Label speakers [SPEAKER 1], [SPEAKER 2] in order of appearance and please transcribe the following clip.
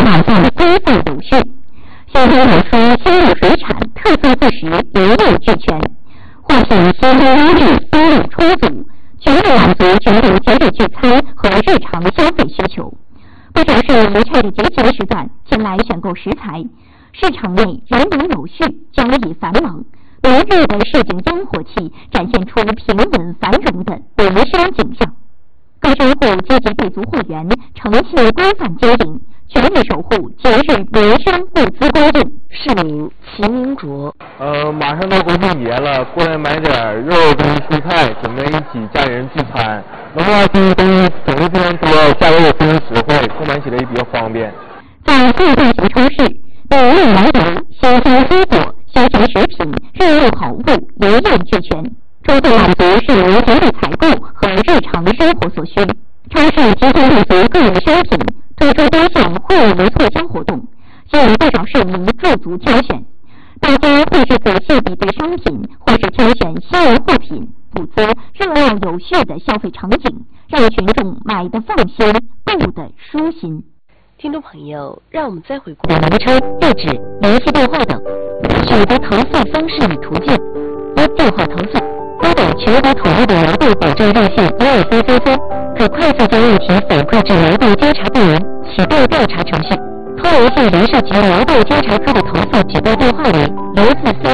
[SPEAKER 1] 打造规范有序。相关来说，鲜乳水产特色副食一应俱全，货品新鲜优质，供应充足，全面满足全民节日聚餐和日常消费需求。不少市民趁着节前时段前来选购食材，市场内人流有序，交易繁忙，明日的市井烟火气展现出平稳繁荣的民生景象。各商户积极备足货源，诚信规范经营，全力守护节日民生物资供应。
[SPEAKER 2] 市民齐明卓，
[SPEAKER 3] 马上到国庆节了，过来买点肉跟蔬菜，准备一起家人聚餐。文化区东西种类非常多，价格也非常实惠，购买起来也比较方便。
[SPEAKER 1] 在最大型超市，比例来源、新鲜蔬果、休闲食品、日用好物一应俱全，充分满足市民节日采购和日常生活所需。超市提供立足各类商品，推出多项惠民促销活动，吸引不少市民驻足挑选。大家或是仔细比对商品，或是挑选新颖货品，补足热闹有序的消费场景，让群众买得放心，购得舒心。
[SPEAKER 2] 听众朋友，让我们再回顾
[SPEAKER 1] 名称、地址、联系电话等，选择投诉方式与途径：一、电话投诉，拨打全国统一的劳动保障热线12333，可快速将问题反馈至劳动监察部门，启动调查程序。通联系人社局劳动监察科的投诉举报电话为